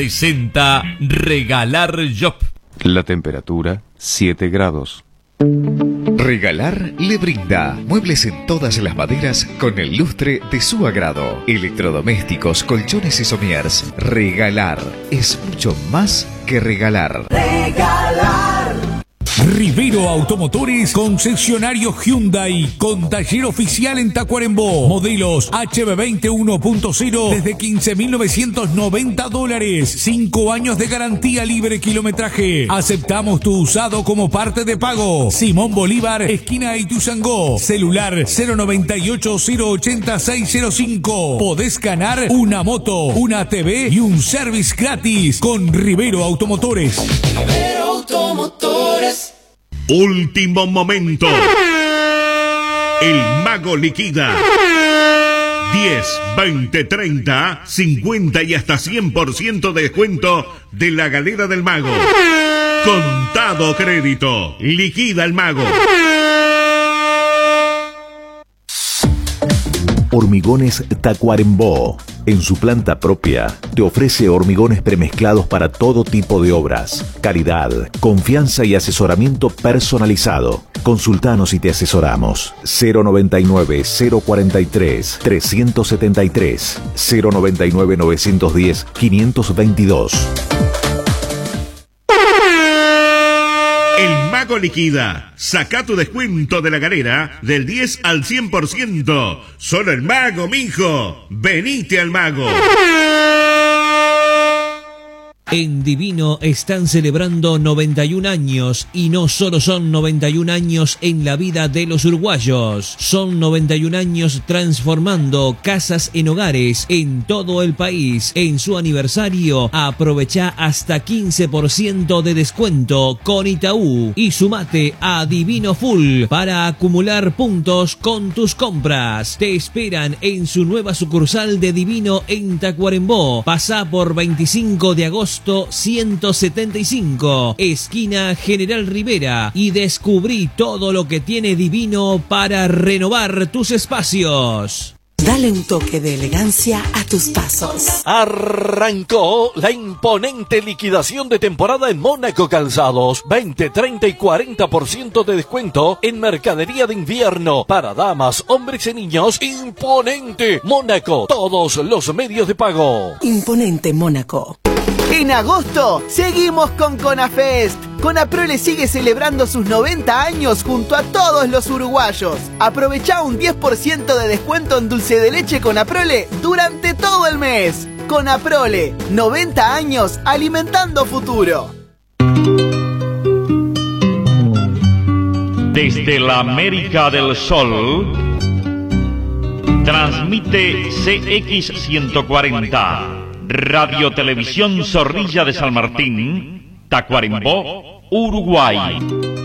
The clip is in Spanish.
Presenta Regalar Shop. La temperatura 7 grados. Regalar le brinda muebles en todas las maderas con el lustre de su agrado. Electrodomésticos, colchones y somiers. Regalar es mucho más que regalar. Rivero Automotores, concesionario Hyundai, con taller oficial en Tacuarembó. Modelos HB20 1.0 desde $15.990. 5 años de garantía, libre kilometraje. Aceptamos tu usado como parte de pago. Simón Bolívar, esquina Ituzaingó. Celular 098-080-605. Podés ganar una moto, una TV y un service gratis con Rivero Automotores. Rivero Automotores. Último momento. El Mago liquida. 10, 20, 30, 50 y hasta 100% de descuento de la Galera del Mago. Contado crédito. Liquida el Mago. Hormigones Tacuarembó. En su planta propia, te ofrece hormigones premezclados para todo tipo de obras. Calidad, confianza y asesoramiento personalizado. Consultanos y te asesoramos. 099-043-373. 099-910-522. El Mago liquida. Saca tu descuento de la Galera del 10 al 100%. Solo el Mago, mijo. Venite al Mago. En Divino están celebrando 91 años y no solo son 91 años en la vida de los uruguayos, son 91 años transformando casas en hogares en todo el país. En su aniversario, aprovecha hasta 15% de descuento con Itaú y sumate a Divino Full para acumular puntos con tus compras. Te esperan en su nueva sucursal de Divino en Tacuarembó. Pasá por 25 de agosto 175, esquina General Rivera, y descubrí todo lo que tiene Divino para renovar tus espacios. Dale un toque de elegancia a tus pasos. Arrancó la imponente liquidación de temporada en Mónaco Calzados. 20, 30 y 40% de descuento en mercadería de invierno para damas, hombres y niños. Imponente Mónaco, todos los medios de pago. Imponente Mónaco. En agosto seguimos con Conafest. Conaprole sigue celebrando sus 90 años junto a todos los uruguayos. Aprovecha un 10% de descuento en dulce de leche Conaprole durante todo el mes. Conaprole, 90 años alimentando futuro. Desde la América del Sol, transmite CX140. Radio Televisión Zorrilla de San Martín, Tacuarembó, Uruguay.